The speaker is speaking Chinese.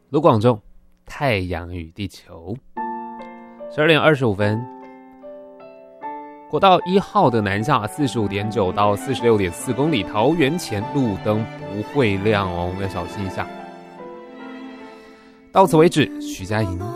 卢广仲，太阳与地球。12点25分，国道1号的南下45.9到46.4公里，桃园前路灯不会亮哦，我们要小心一下。到此为止，徐佳莹。